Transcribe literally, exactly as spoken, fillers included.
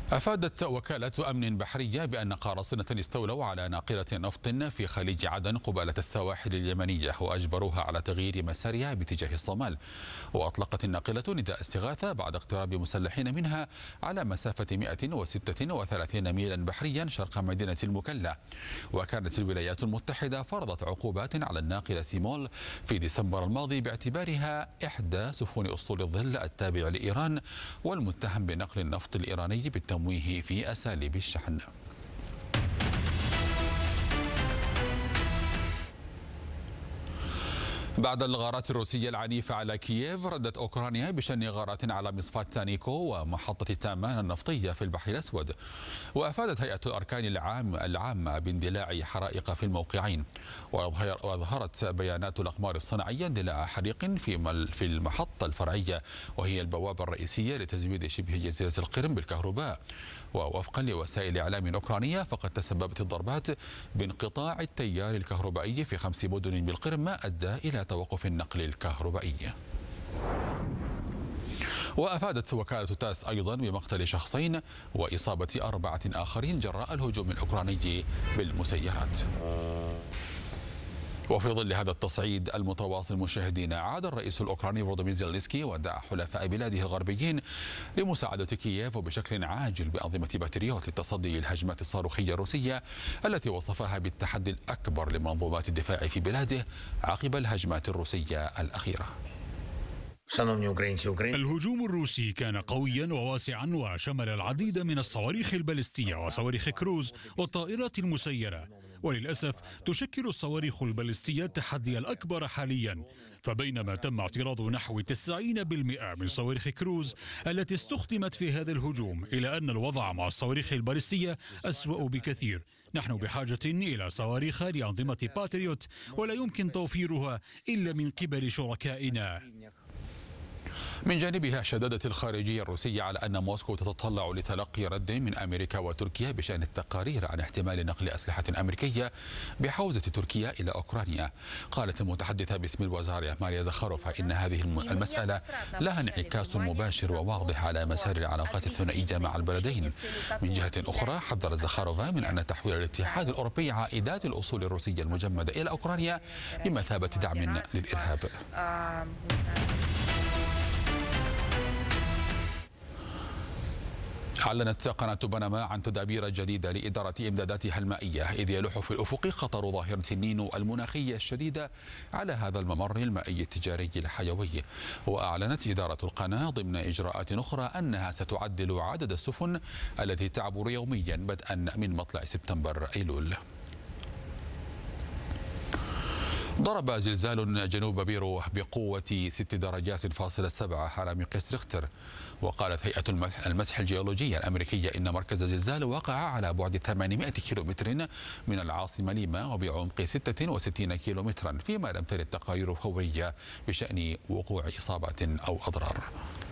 أفادت وكالة أمن بحرية بأن قراصنة استولوا على ناقلة نفط في خليج عدن قبالة السواحل اليمنية وأجبروها على تغيير مسارها باتجاه الصومال. وأطلقت الناقلة نداء استغاثة بعد اقتراب مسلحين منها على مسافة مئة وستة وثلاثين ميلا بحريا شرق مدينة المكلا. وكانت الولايات المتحدة فرضت عقوبات على الناقلة سيمول في ديسمبر الماضي باعتبارها إحدى سفن أسطول الظل التابع لإيران والمتهم بنقل النفط الإيراني بالتمويه في أساليب الشحن. بعد الغارات الروسية العنيفة على كييف، ردت أوكرانيا بشن غارات على مصفاة تانيكو ومحطة تامان النفطية في البحر الأسود. وأفادت هيئة الأركان العام العامة باندلاع حرائق في الموقعين. وأظهرت بيانات الأقمار الصناعية اندلاع حريق في في المحطة الفرعية وهي البوابة الرئيسية لتزويد شبه جزيرة القرم بالكهرباء. ووفقا لوسائل إعلام أوكرانية فقد تسببت الضربات بانقطاع التيار الكهربائي في خمس مدن بالقرم ما أدى إلى توقف النقل الكهربائي. وأفادت وكالة تاس أيضا بمقتل شخصين وإصابة أربعة آخرين جراء الهجوم الأوكراني بالمسيرات. وفي ظل هذا التصعيد المتواصل مشاهدينا، عاد الرئيس الأوكراني فولودومير زيلينسكي ودعا حلفاء بلاده الغربيين لمساعدة كييف وبشكل عاجل بأنظمة باتريوت للتصدي للهجمات الصاروخية الروسية التي وصفها بالتحدي الأكبر لمنظومات الدفاع في بلاده عقب الهجمات الروسية الأخيرة. الهجوم الروسي كان قويا وواسعا وشمل العديد من الصواريخ البالستية وصواريخ كروز والطائرات المسيرة، وللأسف تشكل الصواريخ البالستية التحدي الأكبر حاليا. فبينما تم اعتراض نحو تسعين بالمئة من صواريخ كروز التي استخدمت في هذا الهجوم، إلى أن الوضع مع الصواريخ البالستية أسوأ بكثير. نحن بحاجة إلى صواريخ لأنظمة باتريوت ولا يمكن توفيرها إلا من قبل شركائنا. من جانبها شددت الخارجية الروسية على أن موسكو تتطلع لتلقي رد من أمريكا وتركيا بشأن التقارير عن احتمال نقل أسلحة أمريكية بحوزة تركيا إلى أوكرانيا. قالت المتحدثة باسم الوزارة ماريا زخاروفا إن هذه المسألة لها انعكاس مباشر وواضح على مسار العلاقات الثنائية مع البلدين. من جهة أخرى حذرت زخاروفا من أن تحويل الاتحاد الأوروبي عائدات الأصول الروسية المجمدة إلى أوكرانيا بمثابة دعم للإرهاب. أعلنت قناة بنما عن تدابير جديدة لإدارة إمداداتها المائية، إذ يلوح في الأفق خطر ظاهرة النينو المناخية الشديدة على هذا الممر المائي التجاري الحيوي. وأعلنت إدارة القناة ضمن إجراءات أخرى أنها ستعدل عدد السفن التي تعبر يوميا بدءا من مطلع سبتمبر أيلول. ضرب زلزال جنوب بيرو بقوة ست درجات فاصلة سبعة على مقياس ريختر. وقالت هيئة المسح الجيولوجية الأمريكية إن مركز الزلزال وقع على بعد ثمانمئة كيلومتر من العاصمة ليما وبعمق ستة وستين كيلومترا، فيما لم ترد تقارير فورية بشأن وقوع إصابات أو أضرار.